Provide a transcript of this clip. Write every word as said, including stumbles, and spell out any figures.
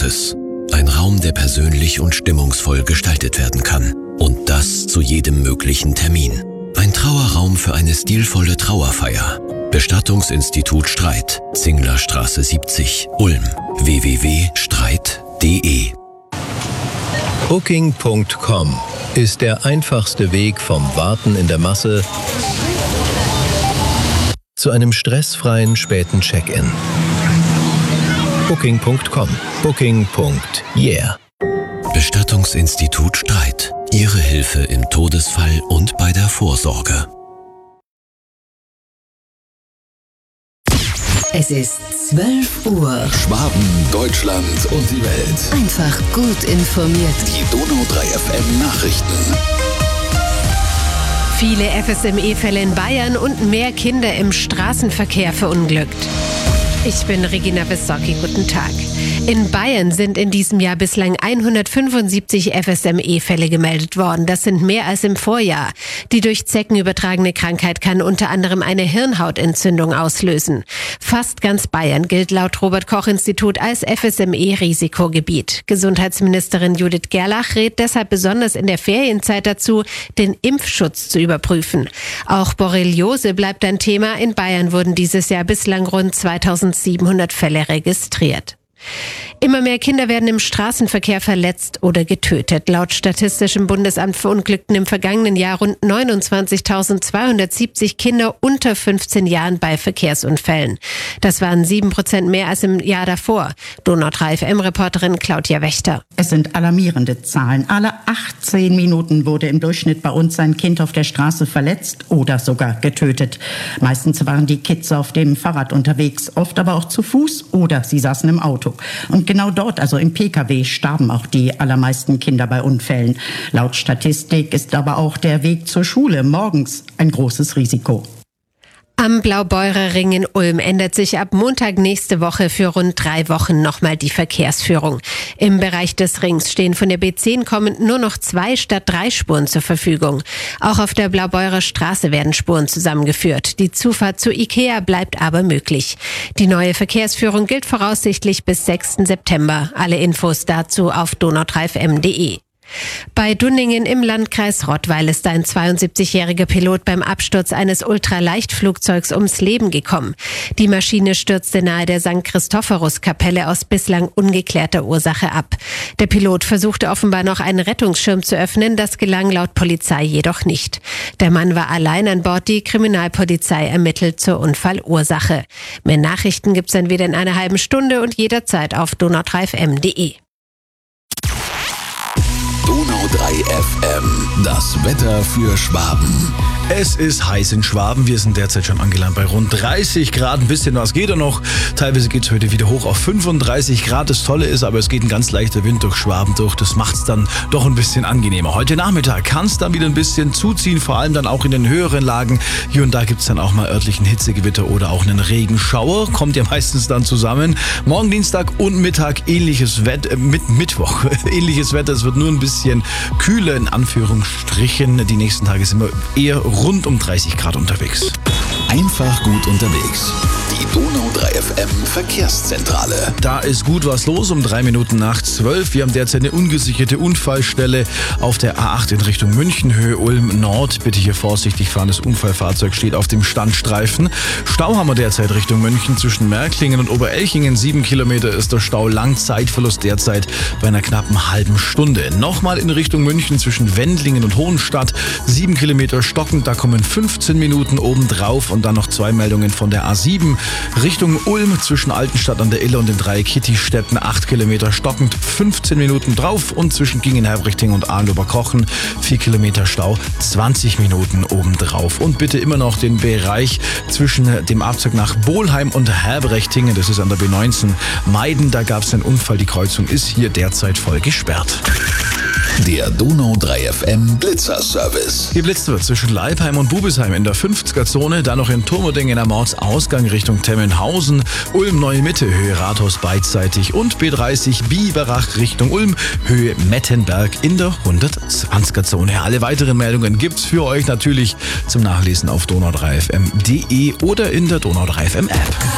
Service. Ein Raum, der persönlich und stimmungsvoll gestaltet werden kann. Und das zu jedem möglichen Termin. Ein Trauerraum für eine stilvolle Trauerfeier. Bestattungsinstitut Streit, Zinglerstraße siebzig, Ulm. w w w punkt streit punkt de. Booking Punkt com ist der einfachste Weg vom Warten in der Masse zu einem stressfreien späten Check-in. Booking Punkt com. Booking. Yeah. Bestattungsinstitut Streit. Ihre Hilfe im Todesfall und bei der Vorsorge. Es ist zwölf Uhr. Schwaben, Deutschland und die Welt. Einfach gut informiert. Die Donau drei F M Nachrichten. Viele F S M E-Fälle in Bayern und mehr Kinder im Straßenverkehr verunglückt. Ich bin Regina Wissocki, guten Tag. In Bayern sind in diesem Jahr bislang hundertfünfundsiebzig F S M E-Fälle gemeldet worden. Das sind mehr als im Vorjahr. Die durch Zecken übertragene Krankheit kann unter anderem eine Hirnhautentzündung auslösen. Fast ganz Bayern gilt laut Robert-Koch-Institut als F S M E-Risikogebiet. Gesundheitsministerin Judith Gerlach rät deshalb besonders in der Ferienzeit dazu, den Impfschutz zu überprüfen. Auch Borreliose bleibt ein Thema. In Bayern wurden dieses Jahr bislang rund zweitausendsiebenhundert Fälle registriert. Immer mehr Kinder werden im Straßenverkehr verletzt oder getötet. Laut Statistischem Bundesamt verunglückten im vergangenen Jahr rund neunundzwanzigtausendzweihundertsiebzig Kinder unter fünfzehn Jahren bei Verkehrsunfällen. Das waren sieben Prozent mehr als im Jahr davor. Donau drei F M-Reporterin Claudia Wächter. Es sind alarmierende Zahlen. Alle achtzehn Minuten wurde im Durchschnitt bei uns ein Kind auf der Straße verletzt oder sogar getötet. Meistens waren die Kids auf dem Fahrrad unterwegs, oft aber auch zu Fuß oder sie saßen im Auto. Und genau dort, also im P K W, starben auch die allermeisten Kinder bei Unfällen. Laut Statistik ist aber auch der Weg zur Schule morgens ein großes Risiko. Am Blaubeurer Ring in Ulm ändert sich ab Montag nächste Woche für rund drei Wochen nochmal die Verkehrsführung. Im Bereich des Rings stehen von der B zehn kommend nur noch zwei statt drei Spuren zur Verfügung. Auch auf der Blaubeurer Straße werden Spuren zusammengeführt. Die Zufahrt zu Ikea bleibt aber möglich. Die neue Verkehrsführung gilt voraussichtlich bis sechsten September. Alle Infos dazu auf donau drei f m punkt de. Bei Dunningen im Landkreis Rottweil ist ein zweiundsiebzigjähriger Pilot beim Absturz eines Ultraleichtflugzeugs ums Leben gekommen. Die Maschine stürzte nahe der Sankt Christophorus-Kapelle aus bislang ungeklärter Ursache ab. Der Pilot versuchte offenbar noch einen Rettungsschirm zu öffnen, das gelang laut Polizei jedoch nicht. Der Mann war allein an Bord, die Kriminalpolizei ermittelt zur Unfallursache. Mehr Nachrichten gibt's dann wieder in einer halben Stunde und jederzeit auf donau drei f m punkt de. Donau drei F M, das Wetter für Schwaben. Es ist heiß in Schwaben. Wir sind derzeit schon angelangt bei rund dreißig Grad. Ein bisschen was geht da noch. Teilweise geht es heute wieder hoch auf fünfunddreißig Grad. Das Tolle ist aber, es geht ein ganz leichter Wind durch Schwaben durch. Das macht es dann doch ein bisschen angenehmer. Heute Nachmittag kann es dann wieder ein bisschen zuziehen, vor allem dann auch in den höheren Lagen. Hier und da gibt es dann auch mal örtlichen Hitzegewitter oder auch einen Regenschauer. Kommt ja meistens dann zusammen. Morgen Dienstag und Mittag ähnliches Wetter, äh, mit Mittwoch ähnliches Wetter. Es wird nur ein bisschen kühler in Anführungsstrichen. Die nächsten Tage sind wir eher rund um dreißig Grad unterwegs. Einfach gut unterwegs. Die Donau drei F M Verkehrszentrale. Da ist gut was los um drei Minuten nach zwölf. Wir haben derzeit eine ungesicherte Unfallstelle auf der A acht in Richtung München, Höhe Ulm Nord. Bitte hier vorsichtig fahren, das Unfallfahrzeug steht auf dem Standstreifen. Stau haben wir derzeit Richtung München zwischen Märklingen und Oberelchingen. Sieben Kilometer ist der Stau lang, Zeitverlust derzeit bei einer knappen halben Stunde. Nochmal in Richtung München zwischen Wendlingen und Hohenstadt. Sieben Kilometer stockend, da kommen fünfzehn Minuten obendrauf und dann noch zwei Meldungen von der A sieben. Richtung Ulm zwischen Altenstadt an der Iller und den drei Kitty-Städten acht Kilometer stockend, fünfzehn Minuten drauf und zwischen Gingenherbrichting und Ahndorfer-Kochen vier Kilometer Stau, zwanzig Minuten obendrauf. Und bitte immer noch den Bereich zwischen dem Abzug nach Bohlheim und Herbrechtingen, das ist an der B neunzehn, meiden. Da gab es einen Unfall, die Kreuzung ist hier derzeit voll gesperrt. Der Donau drei F M Blitzer-Service. Geblitzt wird zwischen Leipheim und Bubesheim in der fünfziger-Zone, dann noch in Turmerdingen am Ortsausgang Richtung Temmenhausen, Ulm Neue Mitte, Höhe Rathaus beidseitig und B dreißig Biberach Richtung Ulm, Höhe Mettenberg in der hundertzwanziger-Zone. Alle weiteren Meldungen gibt's für euch natürlich zum Nachlesen auf donau drei f m punkt de oder in der Donau drei F M App.